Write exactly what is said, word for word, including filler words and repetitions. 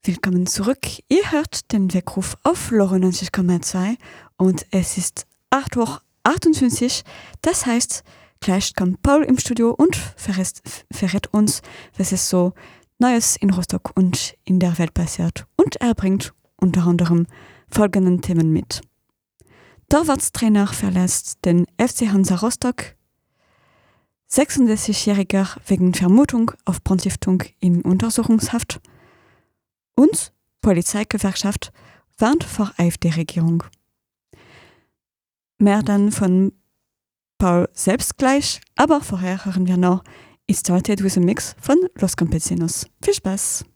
Willkommen zurück. Ihr hört den Weckruf auf Lore neunzig Komma zwei und es ist acht Uhr achtundfünfzig. Das heißt, gleich kommt Paul im Studio und verrät, verrät uns, was es so Neues in Rostock und in der Welt passiert. Und er bringt unter anderem folgende Themen mit. Torwartstrainer verlässt den F C Hansa Rostock. sechsundsechzigjähriger wegen Vermutung auf Brandstiftung in Untersuchungshaft. Und Polizeigewerkschaft warnt vor AfD-Regierung. Mehr dann von Paul selbst gleich, aber vorher hören wir noch It Started with a Mix von Los Campesinos. Viel Spaß!